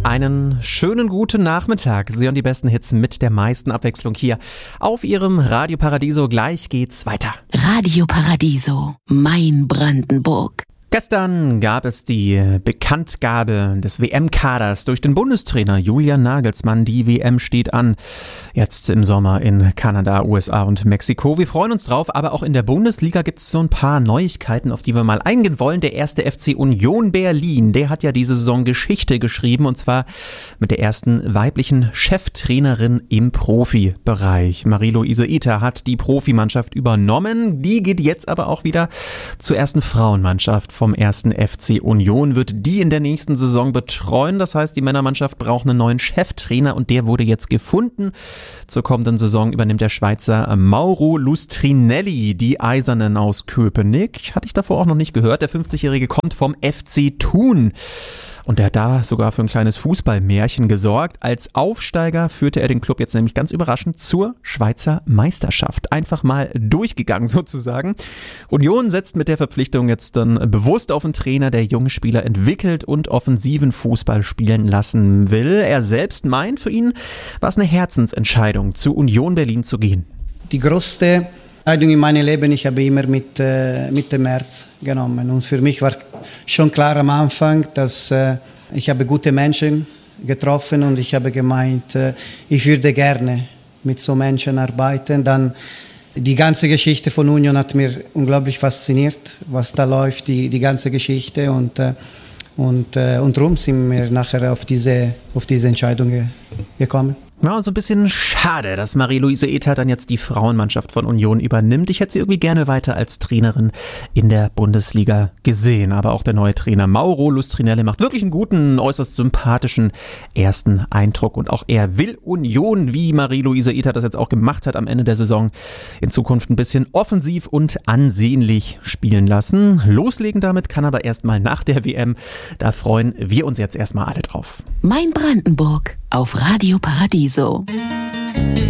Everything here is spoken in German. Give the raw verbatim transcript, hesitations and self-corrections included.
Einen schönen guten Nachmittag. Sie hören die besten Hits mit der meisten Abwechslung hier auf Ihrem Radio Paradiso. Gleich geht's weiter. Radio Paradiso, mein Brandenburg. Gestern gab es die Bekanntgabe des W M-Kaders durch den Bundestrainer Julian Nagelsmann. Die W M steht an, jetzt im Sommer in Kanada, U S A und Mexiko. Wir freuen uns drauf, aber auch in der Bundesliga gibt es so ein paar Neuigkeiten, auf die wir mal eingehen wollen. Der erste F C Union Berlin, der hat ja diese Saison Geschichte geschrieben, und zwar mit der ersten weiblichen Cheftrainerin im Profibereich. Marie-Louise Eta hat die Profimannschaft übernommen. Die geht jetzt aber auch wieder zur ersten Frauenmannschaft vom ersten F C Union, wird die in der nächsten Saison betreuen. Das heißt, die Männermannschaft braucht einen neuen Cheftrainer und der wurde jetzt gefunden. Zur kommenden Saison übernimmt der Schweizer Mauro Lustrinelli die Eisernen aus Köpenick. Hatte ich davor auch noch nicht gehört. Der fünfzigjährige kommt vom F C Thun. Und er hat da sogar für ein kleines Fußballmärchen gesorgt. Als Aufsteiger führte er den Club jetzt nämlich ganz überraschend zur Schweizer Meisterschaft. Einfach mal durchgegangen sozusagen. Union setzt mit der Verpflichtung jetzt dann bewusst auf einen Trainer, der junge Spieler entwickelt und offensiven Fußball spielen lassen will. Er selbst meint, für ihn war es eine Herzensentscheidung, zu Union Berlin zu gehen. Die größte Entscheidung in meinem Leben, ich habe immer mit, äh, mit dem Herz genommen. Und für mich war schon klar am Anfang, dass äh, ich habe gute Menschen getroffen und ich habe gemeint, äh, ich würde gerne mit so Menschen arbeiten. Dann die ganze Geschichte von Union hat mir unglaublich fasziniert, was da läuft, die, die ganze Geschichte. Und, äh, und, äh, und darum sind wir nachher auf diese, auf diese Entscheidung ge- gekommen. Ja, und so ein bisschen schade, dass Marie-Louise Eta dann jetzt die Frauenmannschaft von Union übernimmt. Ich hätte sie irgendwie gerne weiter als Trainerin in der Bundesliga gesehen. Aber auch der neue Trainer Mauro Lustrinelli macht wirklich einen guten, äußerst sympathischen ersten Eindruck. Und auch er will Union, wie Marie-Louise Eta das jetzt auch gemacht hat am Ende der Saison, in Zukunft ein bisschen offensiv und ansehnlich spielen lassen. Loslegen damit kann aber erst mal nach der W M. Da freuen wir uns jetzt erstmal alle drauf. Mein Brandenburg auf Radio Paradiso.